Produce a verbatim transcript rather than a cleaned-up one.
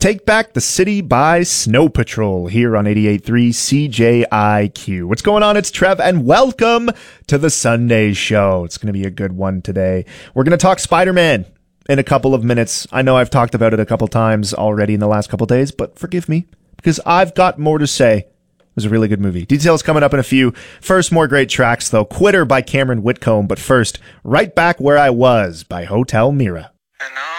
Take Back the City by Snow Patrol here on eighty-eight point three C J I Q. What's going on? It's Trev, and welcome to the Sunday show. It's going to be a good one today. We're going to talk Spider-Man in a couple of minutes. I know I've talked about it a couple times already in the last couple days, but forgive me, because I've got more to say. It was a really good movie. Details coming up in a few. First, more great tracks, though. Quitter by Cameron Whitcomb, but first, Right Back Where I Was by Hotel Mira.